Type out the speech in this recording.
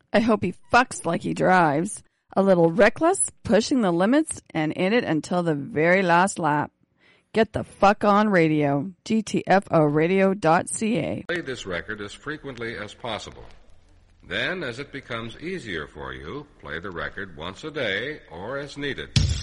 I hope he fucks like he drives. A little reckless, pushing the limits, and in it until the very last lap. Get the fuck on radio. GTFOradio.ca. Play this record as frequently as possible. Then, as it becomes easier for you, play the record once a day or as needed.